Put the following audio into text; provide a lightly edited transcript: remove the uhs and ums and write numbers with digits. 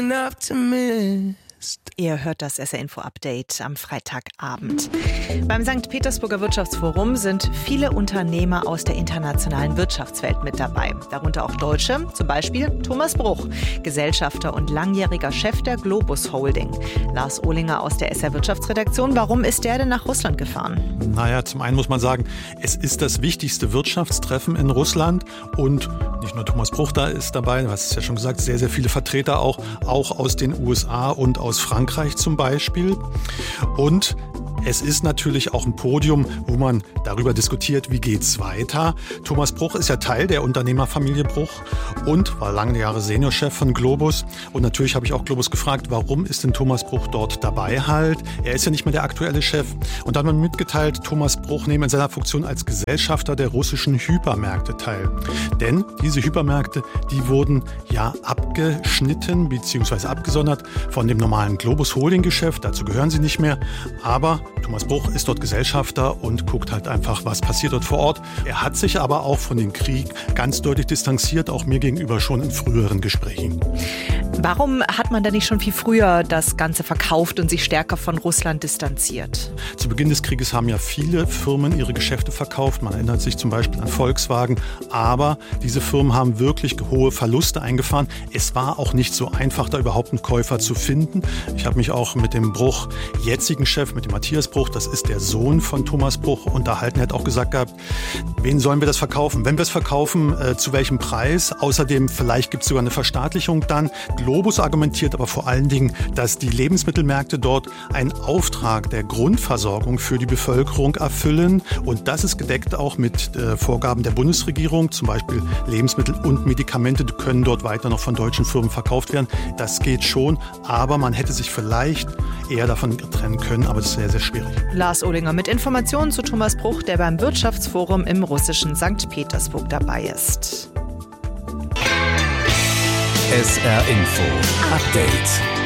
an optimist. Ihr hört das SR-Info-Update am Freitagabend. Beim St. Petersburger Wirtschaftsforum sind viele Unternehmer aus der internationalen Wirtschaftswelt mit dabei. Darunter auch Deutsche, zum Beispiel Thomas Bruch, Gesellschafter und langjähriger Chef der Globus Holding. Lars Ohlinger aus der SR-Wirtschaftsredaktion. Warum ist der denn nach Russland gefahren? Naja, zum einen muss man sagen, es ist das wichtigste Wirtschaftstreffen in Russland. Und nicht nur Thomas Bruch da ist dabei, du hast es ja schon gesagt, sehr, sehr viele Vertreter auch aus den USA und aus Frankreich zum Beispiel. Und es ist natürlich auch ein Podium, wo man darüber diskutiert, wie geht's weiter. Thomas Bruch ist ja Teil der Unternehmerfamilie Bruch und war lange Jahre Seniorchef von Globus. Und natürlich habe ich auch Globus gefragt, warum ist denn Thomas Bruch dort dabei halt? Er ist ja nicht mehr der aktuelle Chef. Und dann hat man mitgeteilt, Thomas Bruch nehme in seiner Funktion als Gesellschafter der russischen Hypermärkte teil. Denn diese Hypermärkte, die wurden ja abgeschnitten bzw. abgesondert von dem normalen Globus Holding Geschäft. Dazu gehören sie nicht mehr. Aber Thomas Bruch ist dort Gesellschafter und guckt halt einfach, was passiert dort vor Ort. Er hat sich aber auch von dem Krieg ganz deutlich distanziert, auch mir gegenüber schon in früheren Gesprächen. Warum hat man denn nicht schon viel früher das Ganze verkauft und sich stärker von Russland distanziert? Zu Beginn des Krieges haben ja viele Firmen ihre Geschäfte verkauft. Man erinnert sich zum Beispiel an Volkswagen. Aber diese Firmen haben wirklich hohe Verluste eingefahren. Es war auch nicht so einfach, da überhaupt einen Käufer zu finden. Ich habe mich auch mit dem Bruch jetzigen Chef, mit dem Matthias Bruch, das ist der Sohn von Thomas Bruch, unterhalten. Er hat auch gesagt gehabt, wen sollen wir das verkaufen? Wenn wir es verkaufen, zu welchem Preis? Außerdem, vielleicht gibt es sogar eine Verstaatlichung dann. Globus argumentiert aber vor allen Dingen, dass die Lebensmittelmärkte dort einen Auftrag der Grundversorgung für die Bevölkerung erfüllen. Und das ist gedeckt auch mit Vorgaben der Bundesregierung. Zum Beispiel Lebensmittel und Medikamente können dort weiter noch von deutschen Firmen verkauft werden. Das geht schon, aber man hätte sich vielleicht eher davon trennen können. Aber das ist sehr, sehr schwierig. Lars Ohlinger mit Informationen zu Thomas Bruch, der beim Wirtschaftsforum im russischen St. Petersburg dabei ist. SR Info Update.